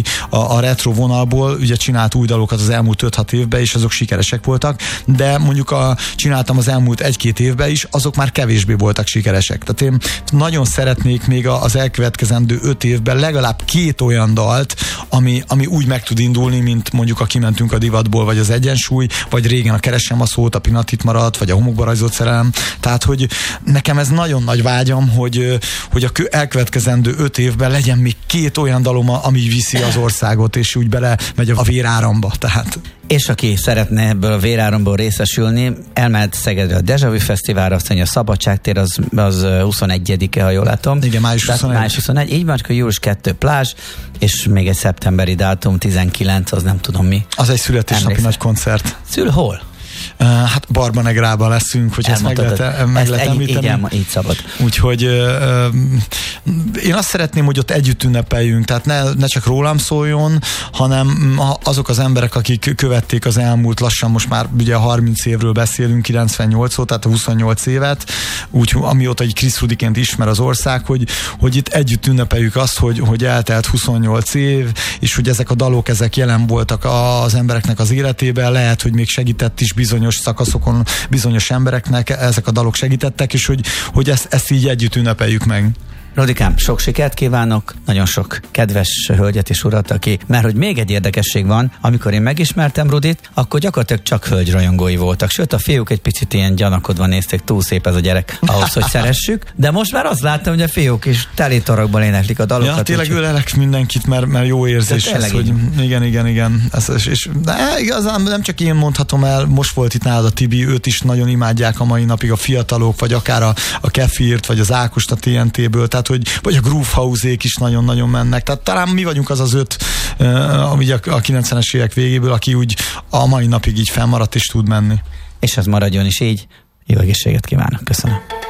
a retro vonalból ugye csinált új dalokat az elmúlt 5-6 évben, és azok sikeresek voltak, de mondjuk csináltam az elmúlt 1-2 évben is, azok már kevésbé voltak sikeresek. Tehát én nagyon szeretnék még az elkövetkezendő 5 évben legalább 2 olyan dalt, ami úgy meg tud indulni, mint mondjuk a Kimentünk a divatból, vagy az Egyensúly, vagy régen a Keresem a szót, a Pillanat itt maradt, vagy a Homokba rajzolt szerelem. Tehát, hogy nekem ez nagyon nagy vágyam, hogy a elkövetkezendő 5 évben legyen még 2 olyan dalom, ami viszi az országot, és úgy bele megy a véráramba. Tehát. És aki szeretne ebből a véráramból részesülni, elmehet Szegedre a Deja Vu Fesztiválra, aztán a Szabadságtér az 21-e, ha jól látom. Igen, május 21. Május 21. Így van, akkor július 2 plázs, és még egy szeptemberi dátum, 19, az nem tudom mi. Az egy születésnapi nagy koncert. Hol? Hát Barbanegrában leszünk, hogy ezt meg lehet említeni. Így szabad. Úgyhogy én azt szeretném, hogy ott együtt ünnepeljünk, tehát ne csak rólam szóljon, hanem azok az emberek, akik követték az elmúlt lassan, most már ugye 30 évről beszélünk, 98 óta, tehát 28 évet, úgy, amióta egy Chris Rudiként ismer az ország, hogy itt együtt ünnepeljük azt, hogy eltelt 28 év, és hogy ezek a dalok, ezek jelen voltak az embereknek az életében, lehet, hogy még segített is bizonyos szakaszokon, bizonyos embereknek ezek a dalok segítettek, és hogy ezt így együtt ünnepeljük meg. Rudikám, sok sikert kívánok, nagyon sok kedves hölgyet és urat, mert hogy még egy érdekesség van, amikor én megismertem Rudit, akkor gyakorlatilag csak hölgyrajongói voltak, sőt a fiúk egy picit ilyen gyanakodva nézték, túl szép ez a gyerek ahhoz, hogy szeressük, de most már azt láttam, hogy a fiúk is telétorokban éneklik a dalokat. Ja, tényleg ölelek mindenkit, mert jó érzés ez, hogy igen. De igazán nem csak én mondhatom el, most volt itt nálad a Tibi, őt is nagyon imádják a mai napig a fiatalok, vagy akár a Kefirt, vagy az Ákost a TNT-ből, tehát vagy a Groove House-ék is nagyon-nagyon mennek. Tehát talán mi vagyunk az az 5, ami a 90-es évek végéből, aki úgy a mai napig így fennmaradt és tud menni. És ez maradjon is így. Jó egészséget kívánok. Köszönöm.